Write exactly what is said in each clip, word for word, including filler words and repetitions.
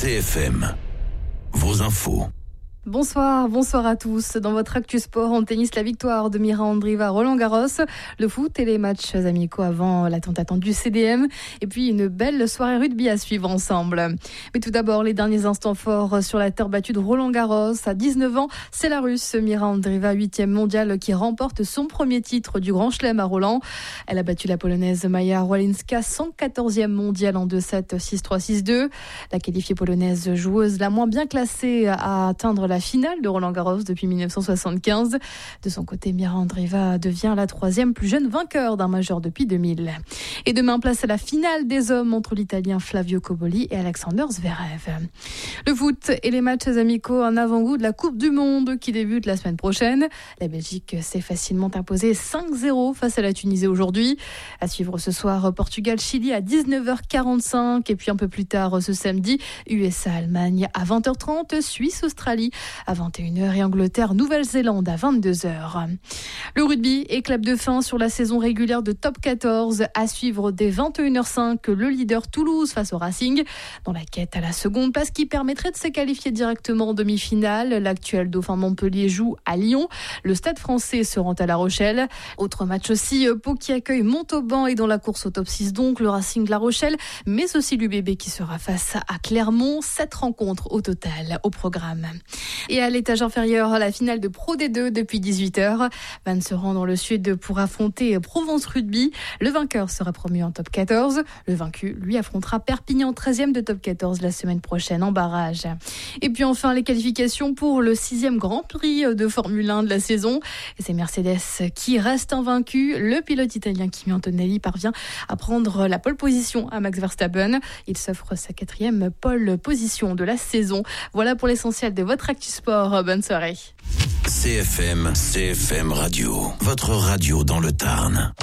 C F M, vos infos. Bonsoir, bonsoir à tous. Dans votre Actu Sport, en tennis, la victoire de Mira Andreeva à Roland-Garros, le foot et les matchs amicaux avant la tant attendue C D M, et puis une belle soirée rugby à suivre ensemble. Mais tout d'abord, les derniers instants forts sur la terre battue de Roland-Garros. À dix-neuf ans, c'est la Russe Mira Andreeva, huitième mondiale, qui remporte son premier titre du Grand Chelem à Roland. Elle a battu la Polonaise Maja Walinska, cent quatorzième mondiale en deux sept, six trois, six deux. La qualifiée polonaise joueuse la moins bien classée à atteindre la finale de Roland-Garros depuis dix-neuf cent soixante-quinze. De son côté, Mira Andreeva devient la troisième plus jeune vainqueur d'un major depuis deux mille. Et demain, place à la finale des hommes entre l'Italien Flavio Cobolli et Alexander Zverev. Le foot et les matchs amicaux, un avant-goût de la Coupe du Monde qui débute la semaine prochaine. La Belgique s'est facilement imposée cinq zéro face à la Tunisie aujourd'hui. À suivre ce soir, Portugal-Chili à dix-neuf heures quarante-cinq. Et puis un peu plus tard ce samedi, U S A-Allemagne à vingt heures trente, Suisse-Australie à vingt et une heures et Angleterre-Nouvelle-Zélande à vingt-deux heures. Le rugby est clap de fin sur la saison régulière de Top quatorze. À suivre dès vingt et une heures cinq, le leader Toulouse face au Racing, dans la quête à la seconde place qui permettrait de se qualifier directement en demi-finale. L'actuel dauphin Montpellier joue à Lyon. Le Stade français se rend à La Rochelle. Autre match aussi, Pau qui accueille Montauban et dans la course au top six, donc le Racing de La Rochelle, mais aussi l'U B B qui sera face à Clermont. Sept rencontres au total au programme. Et à l'étage inférieur, la finale de Pro D deux depuis dix-huit heures. Vannes se rend dans le sud pour affronter Provence Rugby. Le vainqueur sera promu en top quatorze. Le vaincu, lui, affrontera Perpignan, treizième de top quatorze la semaine prochaine en barrage. Et puis enfin, les qualifications pour le sixième Grand Prix de Formule un de la saison. Et c'est Mercedes qui reste invaincu. Le pilote italien Kimi Antonelli parvient à prendre la pole position à Max Verstappen. Il s'offre sa quatrième pole position de la saison. Voilà pour l'essentiel de votre Actu Sport. Bonne soirée. C F M, C F M Radio, votre radio dans le Tarn.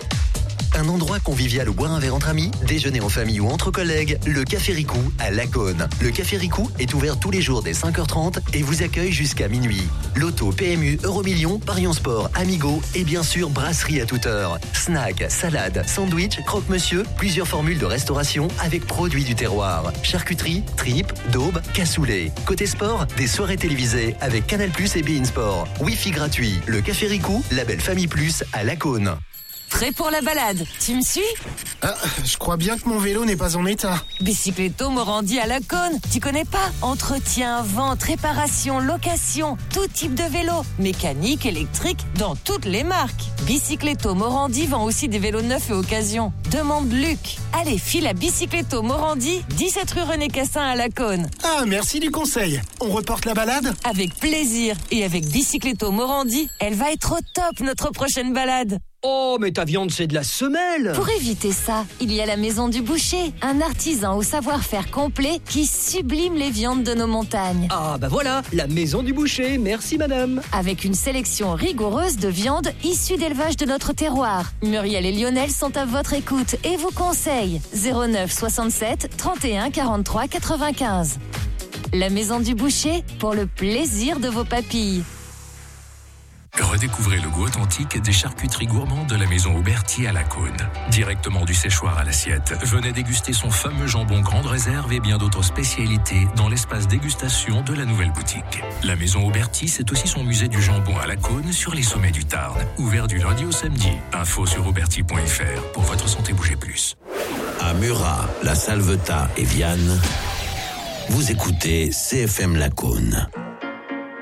Un endroit convivial où boire un verre entre amis, déjeuner en famille ou entre collègues, le Café Ricou à Lacaune. Le Café Ricou est ouvert tous les jours dès cinq heures trente et vous accueille jusqu'à minuit. Loto, P M U, Euromillions, Paris en Sport, Amigo et bien sûr brasserie à toute heure. Snack, salade, sandwich, croque-monsieur, plusieurs formules de restauration avec produits du terroir. Charcuterie, tripes, daube, cassoulet. Côté sport, des soirées télévisées avec Canal plus et beIN Sport. Wi-Fi gratuit. Le Café Ricou, label Famille Plus à Lacaune. Prêt pour la balade? Tu me suis? Ah, je crois bien que mon vélo n'est pas en état. Bicycletto Morandi à Lacaune. Tu connais pas? Entretien, vente, réparation, location, tout type de vélo. Mécanique, électrique, dans toutes les marques. Bicycletto Morandi vend aussi des vélos neufs et occasion. Demande Luc. Allez, file à Bicycletto Morandi, dix-sept rue René Cassin à Lacaune. Ah, merci du conseil. On reporte la balade? Avec plaisir. Et avec Bicycletto Morandi, elle va être au top notre prochaine balade. Oh, mais ta viande, c'est de la semelle! Pour éviter ça, il y a la Maison du Boucher, un artisan au savoir-faire complet qui sublime les viandes de nos montagnes. Ah, bah voilà, la Maison du Boucher, merci madame! Avec une sélection rigoureuse de viandes issues d'élevage de notre terroir. Muriel et Lionel sont à votre écoute et vous conseillent zéro neuf soixante-sept trente et un quarante-trois quatre-vingt-quinze. La Maison du Boucher, pour le plaisir de vos papilles. Redécouvrez le goût authentique des charcuteries gourmandes de la maison Auberti à Lacaune. Directement du séchoir à l'assiette, venez déguster son fameux jambon grande réserve et bien d'autres spécialités dans l'espace dégustation de la nouvelle boutique. La maison Auberti, c'est aussi son musée du jambon à Lacaune sur les sommets du Tarn. Ouvert du lundi au samedi. Info sur auberti point f r. Pour votre santé, bougez plus. À Murat, La Salvetat et Vianne, vous écoutez C F M Lacaune.